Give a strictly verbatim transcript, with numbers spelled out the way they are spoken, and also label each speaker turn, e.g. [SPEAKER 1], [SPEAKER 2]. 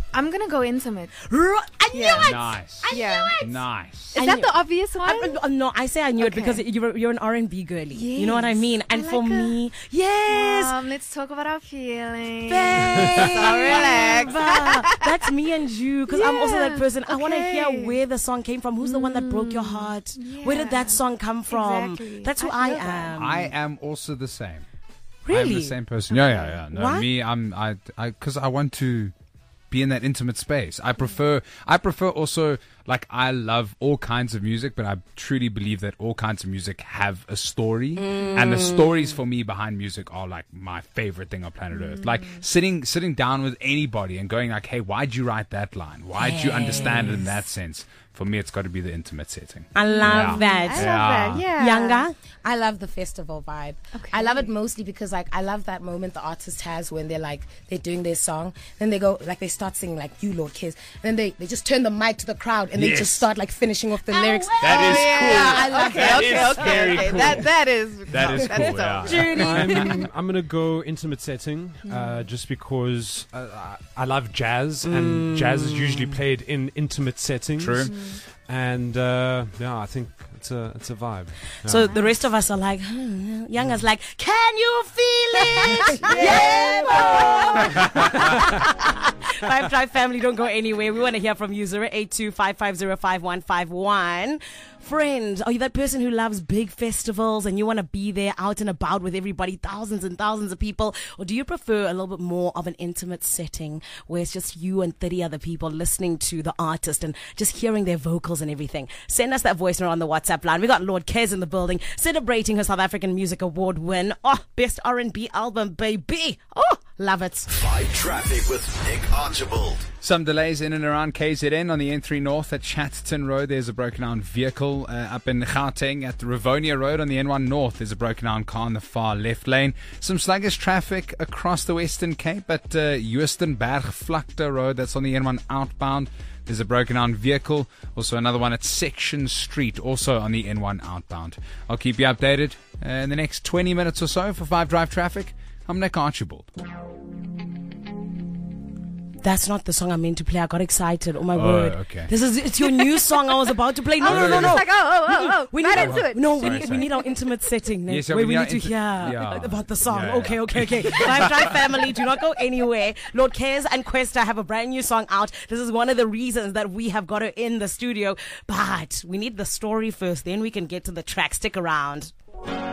[SPEAKER 1] I'm gonna go intimate.
[SPEAKER 2] I knew
[SPEAKER 1] Yeah.
[SPEAKER 2] it.
[SPEAKER 3] Nice.
[SPEAKER 2] I
[SPEAKER 1] Yeah.
[SPEAKER 2] knew it.
[SPEAKER 3] Nice.
[SPEAKER 1] Is
[SPEAKER 2] I
[SPEAKER 1] that
[SPEAKER 2] knew-
[SPEAKER 1] the obvious one?
[SPEAKER 2] I, I, no, I say I knew it
[SPEAKER 1] Okay.
[SPEAKER 2] because you're you're an R and B girly. You know what I
[SPEAKER 1] Yes.
[SPEAKER 2] mean? And
[SPEAKER 1] I
[SPEAKER 2] for
[SPEAKER 1] like a-
[SPEAKER 2] me, yes.
[SPEAKER 1] Um, let's talk about our feelings.
[SPEAKER 2] Babe,
[SPEAKER 1] So relax.
[SPEAKER 2] That's me and you, because I'm also that
[SPEAKER 1] Yeah,
[SPEAKER 2] person. I want to hear
[SPEAKER 1] okay.
[SPEAKER 2] where the song came from. Who's the one that broke your heart? Where did that
[SPEAKER 1] yeah.
[SPEAKER 2] song come from?
[SPEAKER 1] Exactly.
[SPEAKER 2] That's who
[SPEAKER 1] I
[SPEAKER 2] I,
[SPEAKER 1] feel that.
[SPEAKER 2] am.
[SPEAKER 3] I am also the same. I'm
[SPEAKER 2] Really?
[SPEAKER 3] the same person. Yeah, yeah, yeah. No,
[SPEAKER 2] Why?
[SPEAKER 3] me, I'm, I, I, because I want to be in that intimate space. I prefer, I prefer also, like, I love all kinds of music, but I truly believe that all kinds of music have a story. And the stories for me behind music are like my favorite thing on planet Earth. Like sitting, sitting down with anybody and going like, hey, why'd you write that line? Why'd you understand it in that sense? For me, it's got to be the intimate setting.
[SPEAKER 2] I love
[SPEAKER 3] Yeah.
[SPEAKER 1] I
[SPEAKER 2] that.
[SPEAKER 1] love
[SPEAKER 3] Yeah.
[SPEAKER 1] that. Yeah.
[SPEAKER 2] Younger?
[SPEAKER 4] I love the festival vibe.
[SPEAKER 1] Okay.
[SPEAKER 4] I love it mostly because like I love that moment the artist has when they're like they're doing their song, then they go like they start singing like "You Lord Kiss," then they they just turn the mic to the crowd and they
[SPEAKER 3] Yes.
[SPEAKER 4] just start like finishing off the lyrics.
[SPEAKER 3] That is
[SPEAKER 1] Yeah,
[SPEAKER 3] cool.
[SPEAKER 1] I love
[SPEAKER 3] That
[SPEAKER 1] okay,
[SPEAKER 3] is
[SPEAKER 1] okay, okay,
[SPEAKER 3] very
[SPEAKER 1] okay.
[SPEAKER 3] cool.
[SPEAKER 1] That that is
[SPEAKER 3] That is
[SPEAKER 1] that's
[SPEAKER 3] cool,
[SPEAKER 1] dope.
[SPEAKER 3] yeah.
[SPEAKER 5] I'm, I'm going to go intimate setting uh, just because uh, I I love jazz, and jazz is usually played in intimate settings.
[SPEAKER 3] True.
[SPEAKER 5] And uh, yeah, I think it's a it's a vibe. Yeah.
[SPEAKER 2] So the rest of us are like, hmm. Younger's like, can you feel it? yeah, Five Drive family, don't go anywhere. We want to hear from you. zero eight two, five five zero, five one five one. Friend, are you that person who loves big festivals and you want to be there out and about with everybody, thousands and thousands of people? Or do you prefer a little bit more of an intimate setting where it's just you and thirty other people listening to the artist and just hearing their vocals and everything? Send us that voice note on the WhatsApp line. We got Lord Kez in the building celebrating her South African Music Award win. Oh, best R and B album, baby. Oh, love it.
[SPEAKER 6] Five Traffic with Nick Archibald.
[SPEAKER 3] Some delays in and around K Z N on the N three North at Chatterton Road. There's a broken down vehicle uh, up in Gauteng at the Rivonia Road on the N one North. There's a broken down car in the far left lane. Some sluggish traffic across the Western Cape at uh, Joostenberg Vlakte Road. That's on the N one outbound. There's a broken down vehicle. Also another one at Section Street, also on the N one outbound. I'll keep you updated uh, in the next twenty minutes or so for five Drive Traffic. I'm Nick Archibald.
[SPEAKER 2] That's not the song I meant to play. I got excited. Oh my
[SPEAKER 3] Oh,
[SPEAKER 2] word!
[SPEAKER 3] okay.
[SPEAKER 2] This is it's your new song I was about to play. No, no, no, no.
[SPEAKER 1] It's like, oh, oh, oh, oh.
[SPEAKER 2] We
[SPEAKER 1] Right
[SPEAKER 2] need
[SPEAKER 1] into it.
[SPEAKER 2] No, we
[SPEAKER 3] Sorry,
[SPEAKER 2] need,
[SPEAKER 3] sorry.
[SPEAKER 2] we need our intimate setting next,
[SPEAKER 3] Yes, yeah,
[SPEAKER 2] where
[SPEAKER 3] we
[SPEAKER 2] we
[SPEAKER 3] need
[SPEAKER 2] need to
[SPEAKER 3] our
[SPEAKER 2] hear
[SPEAKER 3] inti- yeah.
[SPEAKER 2] about the song.
[SPEAKER 3] Yeah,
[SPEAKER 2] okay,
[SPEAKER 3] yeah.
[SPEAKER 2] okay, okay. Five Drive family, do not go anywhere. Lord Kez and Questa have a brand new song out. This is one of the reasons that we have got her in the studio. But we need the story first, then we can get to the track. Stick around.